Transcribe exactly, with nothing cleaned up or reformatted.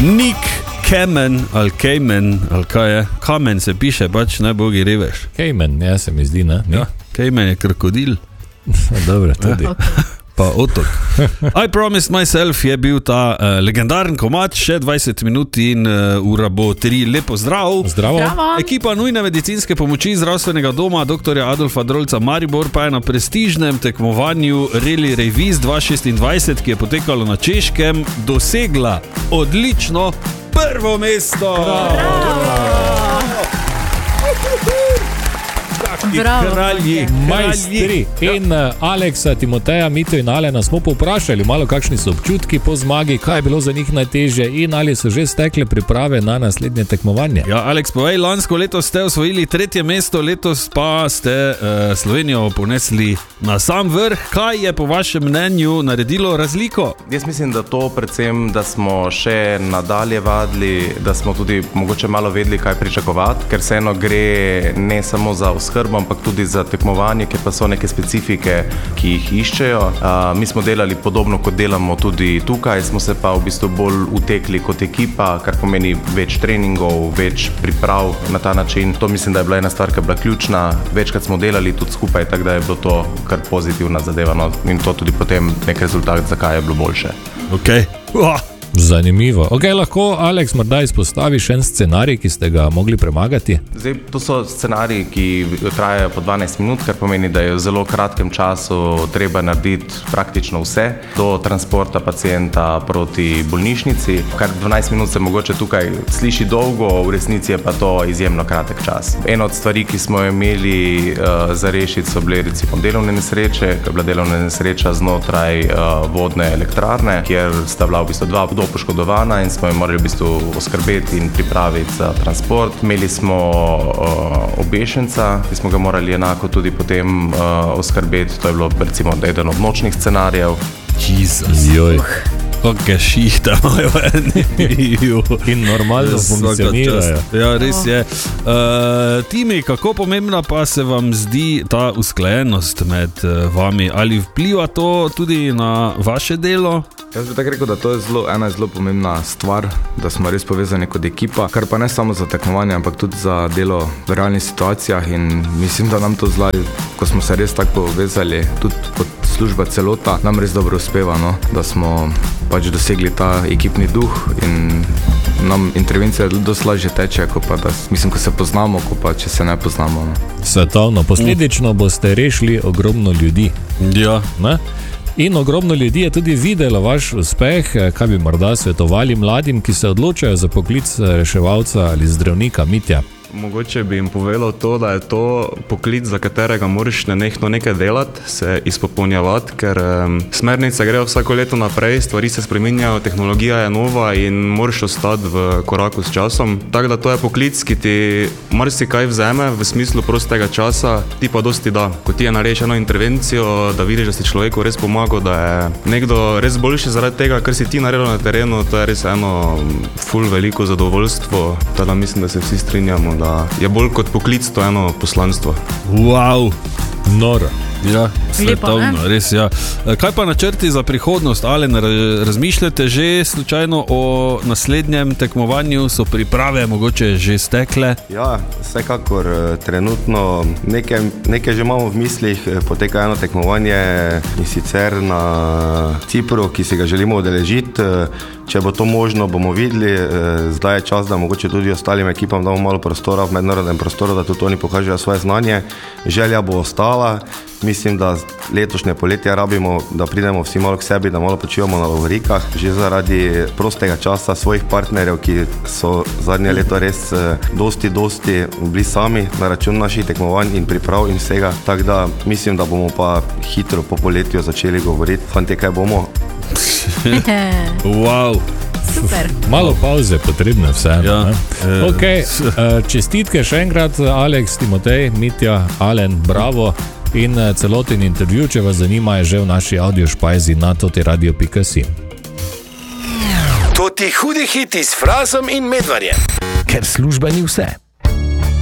Nick Kamen, ali Kamen, ali kaj je? Kamen se piše, pač ne bogi reveš. Kamen, ja se mi zdi, ne? Ja, Kamen je krokodil. Dobro, tudi. Pa otok. I Promised Myself je bil ta uh, legendaren komad, še dvajset minut in uh, ura bo tri. Lepo zdrav. Zdravo. Zdravo. Ekipa nujne medicinske pomoči zdravstvenega doma doktorja Adolfa Drolca Maribor pa je na prestižnem tekmovanju Rally Revis dva tisoč šestindvajset, ki je potekalo na Češkem, dosegla odlično prvo mesto. Kralji, Majstri. In uh, Aleksa, Timoteja, Mito in Alena smo povprašali malo, kakšni so občutki po zmagi, kaj je bilo za njih najtežje in ali so že stekle priprave na naslednje tekmovanje. Ja, Aleks, povej, lansko leto ste osvojili tretje mesto, letos pa ste uh, Slovenijo ponesli na sam vrh. Kaj je po vašem mnenju naredilo razliko? Jaz mislim, da to predvsem, da smo še nadalje vadili, da smo tudi mogoče malo vedeli, kaj pričakovati, ker vseeno gre ne samo za oskrbo, ampak tudi za tekmovanje, ker pa so neke specifike, ki jih iščejo. Uh, mi smo delali podobno, kot delamo tudi tukaj, smo se pa v bistvu bolj utekli kot ekipa, kar pomeni več treningov, več priprav na ta način. To mislim, da je bila ena stvar, ki je bila ključna. Večkrat smo delali tudi skupaj, tako da je bilo to kar pozitivna zadeva, no, in to tudi potem nek rezultat, zakaj je bilo boljše. Ok. Uh. Zanimivo. Ok, lahko Aleks morda izpostaviš en scenarij, ki ste ga mogli premagati? Zdaj, to so scenariji, ki trajajo po dvanajst minut, kar pomeni, da je v zelo kratkem času treba narediti praktično vse, do transporta pacienta proti bolnišnici. Kar dvanajst minut se mogoče tukaj sliši dolgo, v resnici je pa to izjemno kratek čas. Ena od stvari, ki smo imeli uh, za rešiti, so bile recimo delovne nesreče, ki je bila delovna nesreča znotraj uh, vodne elektrarne, kjer sta bila v bistvu dva poškodovana in smo jo morali v bistvu oskrbeti in pripraviti za transport. Imeli smo uh, obešenca, ki smo ga morali enako tudi potem uh, oskrbeti. To je bilo recimo eden od nočnih scenarijev. Jezus. Joj. Kakšne šihte imajo eni. In normalno funkcionirajo. Ja, res je. Uh, Timi, kako pomembna pa se vam zdi ta usklajenost med uh, vami? Ali vpliva to tudi na vaše delo? Jaz bi tako rekel, da to je zelo, ena zelo pomembna stvar, da smo res povezani kot ekipa, kar pa ne samo za tekmovanje, ampak tudi za delo v realnih situacijah in mislim, da nam to zdaj, ko smo se res tako povezali, tudi kot služba celota, nam res dobro uspeva, no? Da smo pač dosegli ta ekipni duh in nam intervencija dosti lažje teče, ko pa da, mislim, ko se poznamo, ko pa če se ne poznamo. No? Svetovno. Posledično boste rešili ogromno ljudi. Ja. Ne? In ogromno ljudi je tudi videlo vaš uspeh. Kaj bi morda svetovali mladim, ki se odločajo za poklic reševalca ali zdravnika, Mitja? Mogoče bi jim povedal to, da je to poklic, za katerega moraš nenehno nekaj delati, se izpopolnjevati, ker um, smernice grejo vsako leto naprej, stvari se spreminjajo, tehnologija je nova in moraš ostati v koraku s časom. Tako da to je poklic, ki ti marsikaj vzeme v smislu prostega časa, ti pa dosti da. Ko ti je narediš eno intervencijo, da vidiš, da si človeku res pomagal, da je nekdo res boljši zaradi tega, kar si ti naredil na terenu, to je res eno ful veliko zadovoljstvo. Tada mislim, da se vsi strinjamo, da je bolj kot poklic to eno poslanstvo. Wow. Noro. Ja, svetovno, res ja. Kaj pa načrti za prihodnost, Alen, razmišljate že slučajno o naslednjem tekmovanju, so priprave mogoče že stekle? Ja, vsekakor trenutno nekaj, nekaj že imamo v mislih, poteka eno tekmovanje in sicer na Cipru, ki se ga želimo udeležiti. Če bo to možno, bomo videli. Zdaj je čas, da mogoče tudi ostalim ekipam damo malo prostora v mednarodnem prostoru, da tudi oni pokažejo svoje znanje. Želja bo ostala. Mislim, da letošnje poletje rabimo, da pridemo vsi malo k sebi, da malo počivamo na lovorikah, že zaradi prostega časa svojih partnerjev, ki so zadnje leto res dosti, dosti bili sami na račun naših tekmovanj in priprav in vsega. Tako da mislim, da bomo pa hitro po poletju začeli govoriti. Fantje, kaj bomo? Wow. Super. Malo pauze potrebne vseeno. Ja. Okay. Čestitke še enkrat, Aleks, Timotej, Mitja, Alen, bravo. In celoten intervju, če vas zanima, je že v naši audio špajzi na totiradio pika si. To ti hudi hiti s Frazom in Medvarjem. Ker služba ni vse.